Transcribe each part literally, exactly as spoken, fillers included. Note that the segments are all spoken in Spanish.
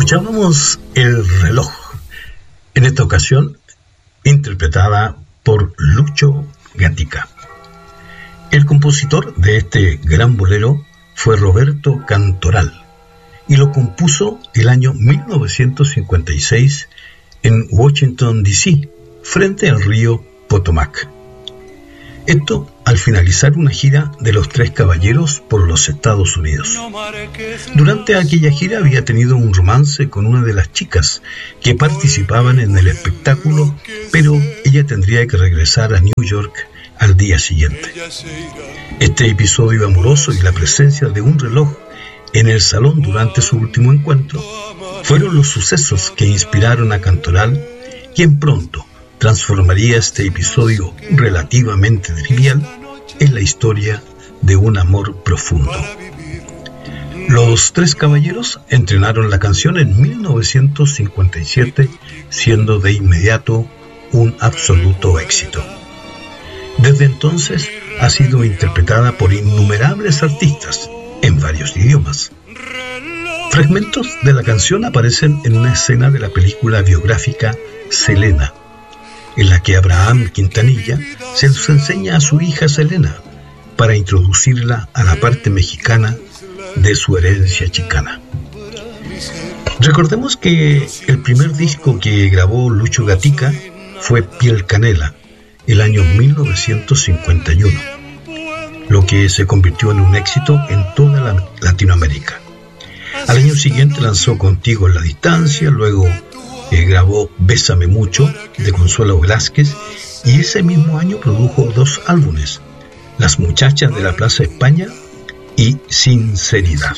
Escuchábamos El reloj, en esta ocasión interpretada por Lucho Gatica. El compositor de este gran bolero fue Roberto Cantoral y lo compuso el año mil novecientos cincuenta y seis en Washington, D C, frente al río Potomac. Esto al finalizar una gira de Los Tres Caballeros por los Estados Unidos. Durante aquella gira había tenido un romance con una de las chicas que participaban en el espectáculo, pero ella tendría que regresar a New York al día siguiente. Este episodio amoroso y la presencia de un reloj en el salón durante su último encuentro fueron los sucesos que inspiraron a Cantoral, quien pronto transformaría este episodio relativamente trivial en la historia de un amor profundo. Los Tres Caballeros estrenaron la canción en mil novecientos cincuenta y siete, siendo de inmediato un absoluto éxito. Desde entonces ha sido interpretada por innumerables artistas en varios idiomas. Fragmentos de la canción aparecen en una escena de la película biográfica Selena, en la que Abraham Quintanilla se los enseña a su hija Selena para introducirla a la parte mexicana de su herencia chicana. Recordemos que el primer disco que grabó Lucho Gatica fue Piel Canela, el año mil novecientos cincuenta y uno, lo que se convirtió en un éxito en toda la Latinoamérica. Al año siguiente lanzó Contigo en la Distancia, luego Eh, grabó Bésame Mucho, de Consuelo Velázquez, y ese mismo año produjo dos álbumes, Las Muchachas de la Plaza España y Sinceridad.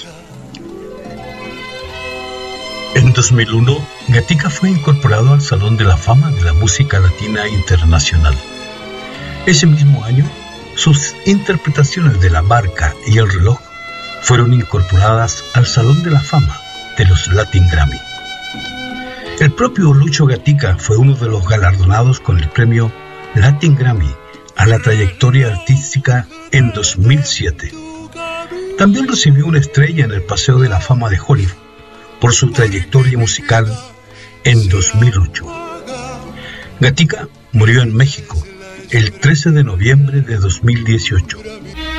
En dos mil uno, Gatica fue incorporado al Salón de la Fama de la Música Latina Internacional. Ese mismo año, sus interpretaciones de La Barca y El reloj fueron incorporadas al Salón de la Fama de los Latin Grammy. El propio Lucho Gatica fue uno de los galardonados con el premio Latin Grammy a la trayectoria artística en dos mil siete. También recibió una estrella en el Paseo de la Fama de Hollywood por su trayectoria musical en dos mil ocho. Gatica murió en México el trece de noviembre de dos mil dieciocho